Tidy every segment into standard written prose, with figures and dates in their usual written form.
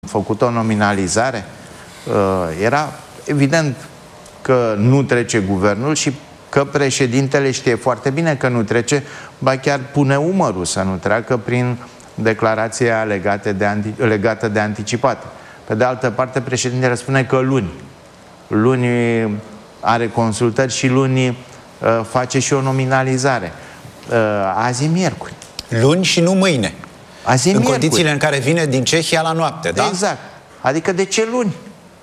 făcut o nominalizare, era evident că nu trece guvernul și că președintele știe foarte bine că nu trece, ba chiar pune umărul să nu treacă prin declarația legată de anticipate. Pe de altă parte, președintele spune că luni are consultări și luni face și o nominalizare. Azi e miercuri. Luni și nu mâine. Azi e miercuri. Condițiile în care vine din Cehia la noapte, da? Exact. Adică de ce luni?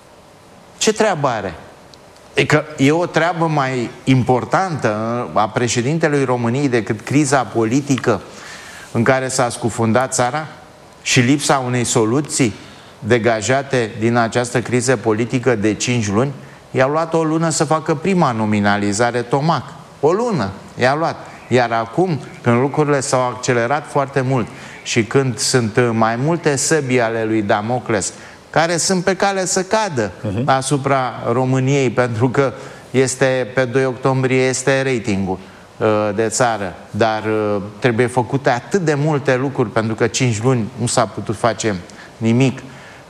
Ce treabă are? Adică e o treabă mai importantă a președintelui României decât criza politică în care s-a scufundat țara și lipsa unei soluții degajate din această criză politică de 5 luni? I-a luat o lună să facă prima nominalizare Tomac. O lună i-a luat. Iar acum, când lucrurile s-au accelerat foarte mult și când sunt mai multe săbii ale lui Damocles care sunt pe cale să cadă asupra României, pentru că pe 2 octombrie este ratingul de țară, dar trebuie făcute atât de multe lucruri, pentru că 5 luni nu s-a putut face nimic.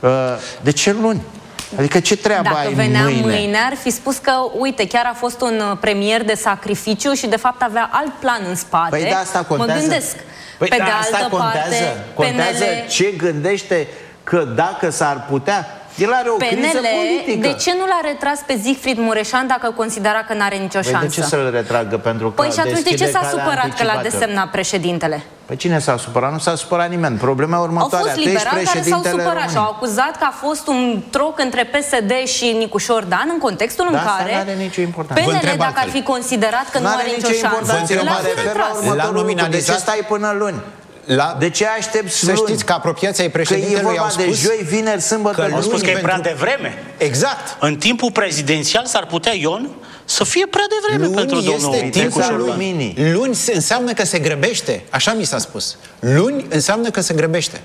De ce luni? Adică ce treabă ai mâine? Dacă venea mâine, ar fi spus că, uite, chiar a fost un premier de sacrificiu și de fapt avea alt plan în spate. Păi de asta contează. Mă gândesc. Păi pe de asta altă parte, contează ce gândește, că dacă s-ar putea, el are o criză politică. De ce nu l-a retras pe Siegfried Mureșan dacă considera că n-are nicio șansă? De ce să-l retragă? Pentru că păi și atunci de ce s-a supărat că l-a desemnat președintele? Păi cine s-a supărat? Nu s-a supărat nimeni. Problema e următoarea. Au fost liberali care s-au supărat și au acuzat că a fost un troc între PSD și Nicu Șordan în contextul în care nu are nicio importanță. PNL, dacă ar fi considerat că nu are nicio șansă, l-a retras. L-a nominalizat. De ce stai până luni? De ce aștepți luni? Să știți că apropieții ai președintelui au spus de joi, vineri, sâmbătă. Au spus că e prea devreme. Exact. În timpul prezidențial s-ar putea, Ion, să fie prea devreme pentru domnul Nicu Șordan. Luni înseamnă că se grăbește. Așa mi s-a spus. Luni înseamnă că se grăbește.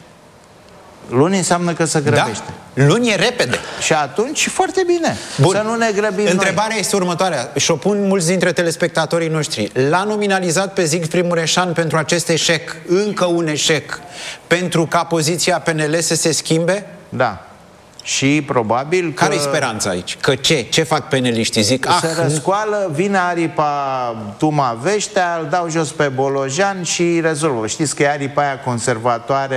Luni înseamnă că se grăbește. Da. Luni e repede. Și atunci foarte bine. Bun. Să nu ne grăbim. Întrebarea este următoarea și o pun mulți dintre telespectatorii noștri. L-a nominalizat pe Siegfried Mureșan pentru acest eșec, încă un eșec, pentru ca poziția PNL să se schimbe? Da. Și probabil că... Care-i speranța aici? Că ce? Ce fac peneliștii? Zic, se răscoală, vine aripa Tuma Veștea, îl dau jos pe Bolojan și rezolvă. Știți că e aripa aia conservatoare,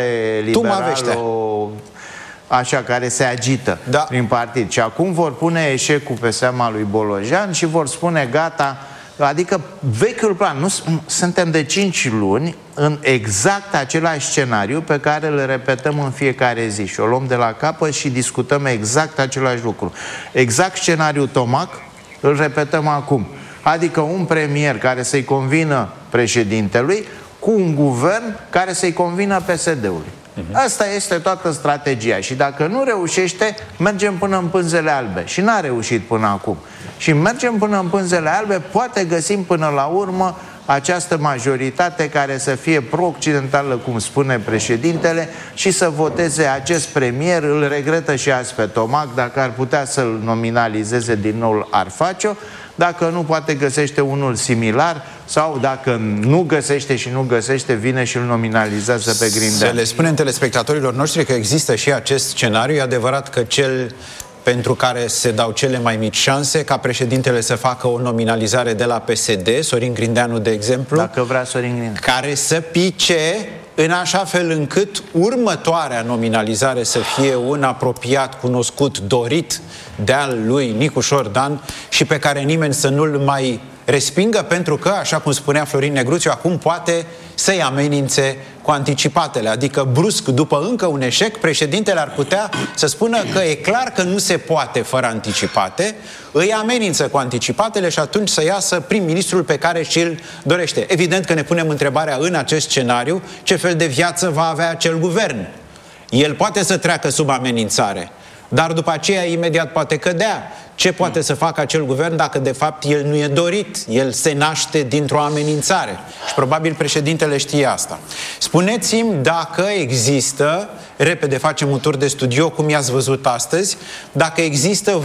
liberală, așa, care se agită prin partid. Și acum vor pune eșecul pe seama lui Bolojan și vor spune gata. Adică vechiul plan, nu suntem de 5 luni în exact același scenariu pe care îl repetăm în fiecare zi și o luăm de la capăt și discutăm exact același lucru. Exact scenariul Tomac îl repetăm acum. Adică un premier care să-i convină președintelui cu un guvern care să-i convină PSD-ului. Asta este toată strategia și dacă nu reușește, mergem până în pânzele albe și n-a reușit până acum. Și mergem până în pânzele albe, poate găsim până la urmă această majoritate care să fie pro-occidentală, cum spune președintele, și să voteze acest premier. Îl regretă și azi pe Tomac, dacă ar putea să-l nominalizeze din nou, ar face-o. Dacă nu, poate găsește unul similar, sau dacă nu găsește și nu găsește, vine și îl nominalizează pe Grindeanu. Să le spunem telespectatorilor noștri că există și acest scenariu. E adevărat că cel pentru care se dau cele mai mici șanse ca președintele să facă o nominalizare de la PSD, Sorin Grindeanu, de exemplu, dacă vrea Sorin Grindeanu, care să pice în așa fel încât următoarea nominalizare să fie un apropiat, cunoscut, dorit de-al lui Nicu Șordan și pe care nimeni să nu-l mai respingă, pentru că, așa cum spunea Florin Negruțiu, acum poate să-i amenințe cu anticipatele. Adică, brusc, după încă un eșec, președintele ar putea să spună că e clar că nu se poate fără anticipate, îi amenință cu anticipatele și atunci să iasă prim-ministrul pe care și-l dorește. Evident că ne punem întrebarea în acest scenariu ce fel de viață va avea acel guvern. El poate să treacă sub amenințare, dar după aceea imediat poate cădea. Ce poate să facă acel guvern dacă de fapt el nu e dorit? El se naște dintr-o amenințare. Și probabil președintele știe asta. Spuneți-mi dacă există, repede facem un tur de studio, cum i-ați văzut astăzi, dacă există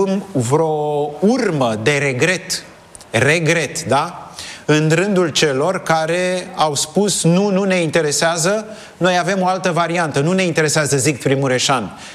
vreo urmă de regret, da? În rândul celor care au spus nu ne interesează, noi avem o altă variantă, nu ne interesează Siegfried Mureșan.